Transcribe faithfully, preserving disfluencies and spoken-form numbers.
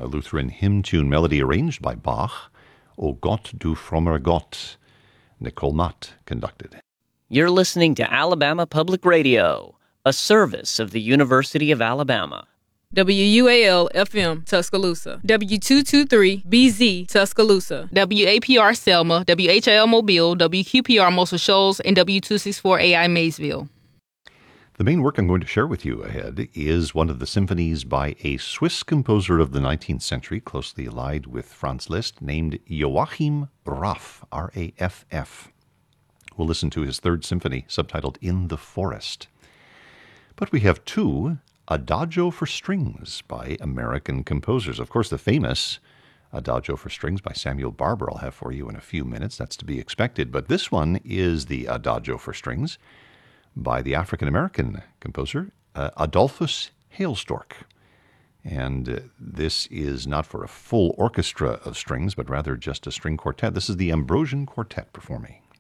a Lutheran hymn tune melody arranged by Bach. O Gott, du frommer Gott, Nicole Mott conducted. You're listening to Alabama Public Radio, a service of the University of Alabama. W U A L F M Tuscaloosa, W two twenty-three B Z Tuscaloosa, W A P R Selma, W H I L Mobile, W Q P R Muscle Shoals, and W two sixty-four A I Maysville. The main work I'm going to share with you ahead is one of the symphonies by a Swiss composer of the nineteenth century, closely allied with Franz Liszt, named Joachim Raff, R A F F. We'll listen to his third symphony, subtitled In the Forest. But we have two Adagio for Strings by American composers. Of course, the famous Adagio for Strings by Samuel Barber I'll have for you in a few minutes. That's to be expected. But this one is the Adagio for Strings by the African-American composer uh, Adolphus Hailstork. And uh, this is not for a full orchestra of strings, but rather just a string quartet. This is the Ambrosian Quartet performing.